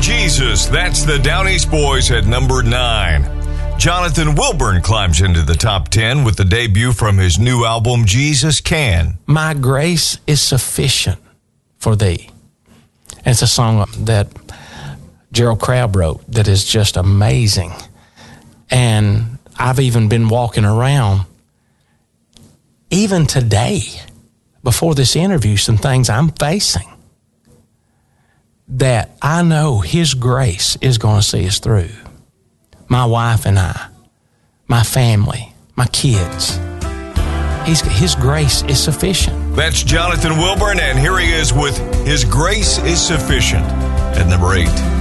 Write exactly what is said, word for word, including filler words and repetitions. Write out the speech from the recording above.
Jesus, that's the Down East Boys at number nine. Jonathan Wilburn climbs into the top ten with the debut from his new album, Jesus Can. My grace is sufficient for thee. And it's a song that Gerald Crabb wrote that is just amazing. And I've even been walking around, even today, before this interview, some things I'm facing that I know His grace is going to see us through. My wife and I, my family, my kids. He's, His grace is sufficient. That's Jonathan Wilburn, and here he is with His Grace is Sufficient at number eight.